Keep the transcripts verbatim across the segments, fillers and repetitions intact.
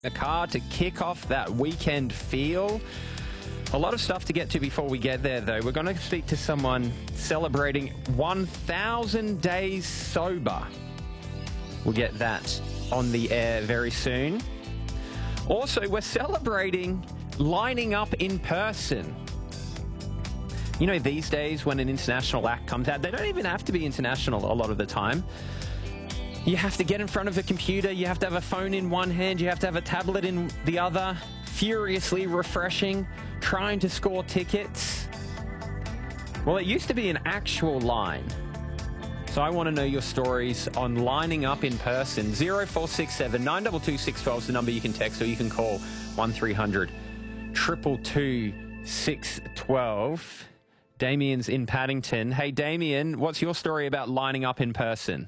A car to kick off that weekend feel. A lot of stuff to get to before we get there, though. We're going to speak to someone celebrating one thousand days sober. We'll get that on the air very soon. Also, we're celebrating lining up in person. You know, these days when an international act comes out, they don't even have to be international a lot of the time. You have to get in front of a computer, you have to have a phone in one hand, you have to have a tablet in the other, furiously refreshing, trying to score tickets. Well, it used to be an actual line. So I want to know your stories on lining up in person. zero four six seven, nine two two, six one two is the number you can text, or you can call one three hundred, two two two, six one two. Damien's in Paddington. Hey, Damien, what's your story about lining up in person?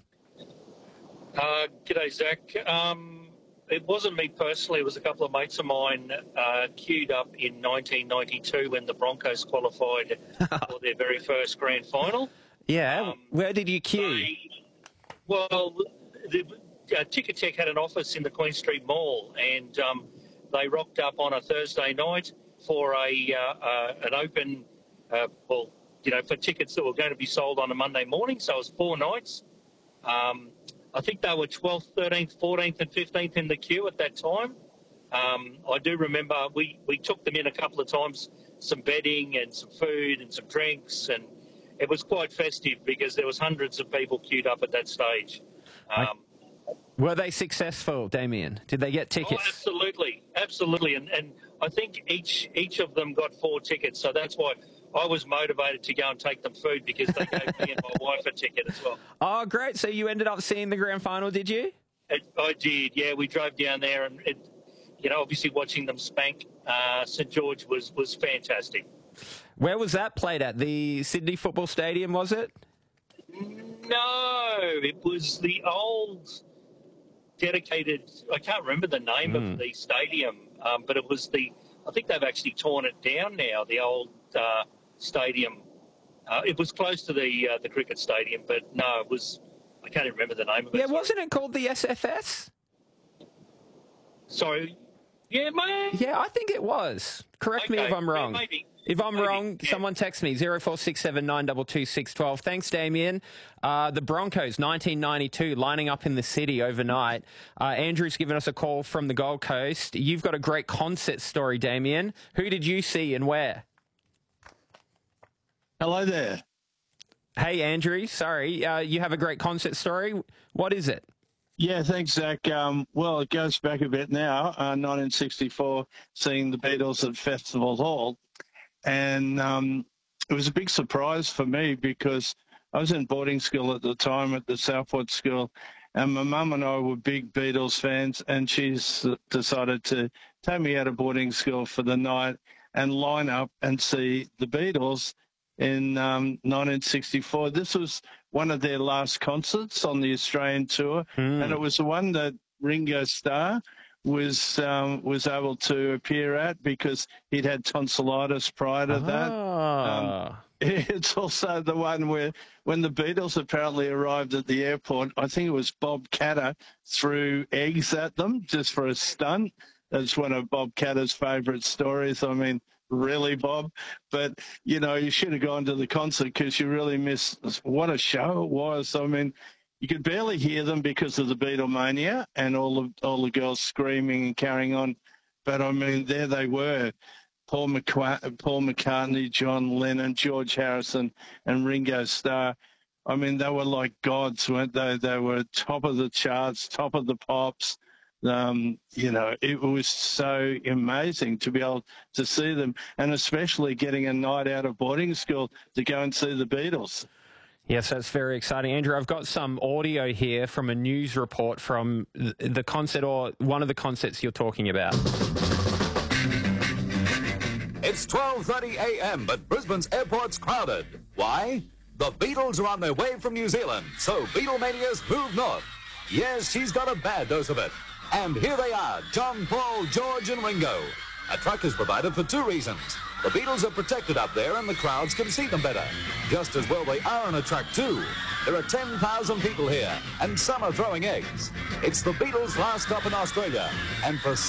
Uh, g'day, Zach. Um, it wasn't me personally. It was a couple of mates of mine uh, queued up in nineteen ninety-two when the Broncos qualified for their very first grand final. Yeah, um, where did you queue? They, well, the, uh, Ticketek had an office in the Queen Street Mall, and um, they rocked up on a Thursday night for a uh, uh, an open, uh, well, you know, for tickets that were going to be sold on a Monday morning. So it was four nights. Um, I think they were twelfth, thirteenth, fourteenth and fifteenth in the queue at that time. Um, I do remember we, we took them in a couple of times, some bedding and some food and some drinks, and it was quite festive because there was hundreds of people queued up at that stage. Um, Were they successful, Damien? Did they get tickets? Oh, absolutely, absolutely. And, and I think each each of them got four tickets, so that's why I was motivated to go and take them food, because they gave me and my wife a ticket as well. Oh, great. So you ended up seeing the grand final, did you? It, I did, yeah. We drove down there and, it, you know, obviously watching them spank uh, St George was, was fantastic. Where was that played at? The Sydney Football Stadium, was it? No, it was the old dedicated, I can't remember the name mm. of the stadium, um, but it was the, I think they've actually torn it down now, the old uh, stadium. Uh, it was close to the uh, the cricket stadium, but no, it was, I can't even remember the name of it. Yeah, wasn't it called the S F S? Sorry. Yeah, mate. Yeah, I think it was. Correct okay. me if I'm wrong. Yeah, maybe. If I'm maybe. wrong, yeah. someone text me, zero four six seven, nine two two, six one two. Thanks, Damien. Uh, the Broncos, nineteen ninety-two, lining up in the city overnight. Uh, Andrew's given us a call from the Gold Coast. You've got a great concert story, Damien. Who did you see and where? Hello there. Hey, Andrew. Sorry, uh, you have a great concert story. What is it? Yeah, thanks, Zach. Um, well, it goes back a bit now, uh, nineteen sixty-four, seeing the Beatles at Festival Hall. And um, it was a big surprise for me because I was in boarding school at the time at the Southwood School, and my mum and I were big Beatles fans, and she's decided to take me out of boarding school for the night and line up and see the Beatles in um, nineteen sixty-four. This was one of their last concerts on the Australian tour, mm. and it was the one that Ringo Starr was um, was able to appear at because he'd had tonsillitis prior to ah. that. Um, it's also the one where when the Beatles apparently arrived at the airport, I think it was Bob Catter threw eggs at them just for a stunt. That's one of Bob Catter's favourite stories. I mean, really, Bob? But, you know, you should have gone to the concert because you really missed what a show it was. I mean, you could barely hear them because of the Beatlemania and all of all the girls screaming and carrying on. But, I mean, there they were, Paul, McCart- Paul McCartney, John Lennon, George Harrison and Ringo Starr. I mean, they were like gods, weren't they? They were top of the charts, top of the pops. Um, you know, it was so amazing to be able to see them, and especially getting a night out of boarding school to go and see the Beatles. Yes, that's very exciting. Andrew, I've got some audio here from a news report from the concert, or one of the concerts you're talking about. It's twelve thirty a m, but Brisbane's airport's crowded. Why? The Beatles are on their way from New Zealand, so Beatlemania's move north. Yes, she's got a bad dose of it. And here they are, John, Paul, George and Ringo. A truck is provided for two reasons. The Beatles are protected up there and the crowds can see them better. Just as well they are on a truck too. There are ten thousand people here and some are throwing eggs. It's the Beatles' last stop in Australia. And for